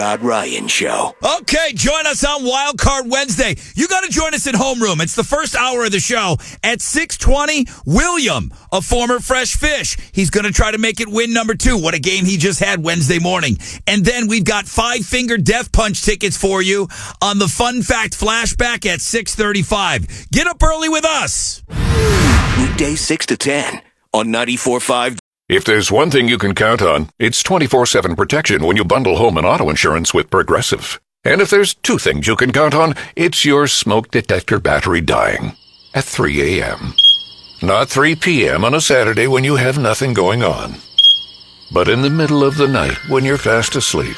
Rod Ryan Show. Okay, join us on Wild Card Wednesday. You got to join us at Homeroom. It's the first hour of the show at 6:20. William, a former Fresh Fish, he's going to try to make it win number 2. What a game he just had Wednesday morning. And then we've got 5 Finger Death Punch tickets for you on the Fun Fact Flashback at 6:35. Get up early with us. Weekdays 6 to 10 on 94.5. If there's one thing you can count on, it's 24/7 protection when you bundle home and auto insurance with Progressive. And if there's 2 things you can count on, it's your smoke detector battery dying at 3 a.m. Not 3 p.m. on a Saturday when you have nothing going on, but in the middle of the night when you're fast asleep.